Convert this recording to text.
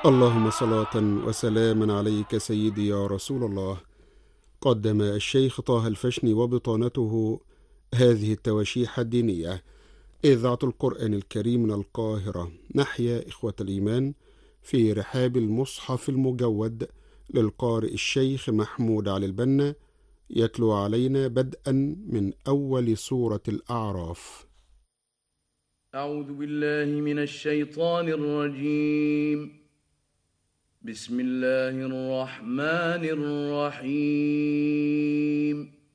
اللهم صلاة وسلاما عليك سيدي يا رسول الله. قدم الشيخ طه الفشني وبطانته هذه التواشيح الدينية. إذاعة القرآن الكريم من القاهرة. نحيا إخوة الإيمان في رحاب المصحف المجود للقارئ الشيخ محمود علي البنا، يتلو علينا بدءا من أول سورة الأعراف. أعوذ بالله من الشيطان الرجيم. بسم الله الرحمن الرحيم.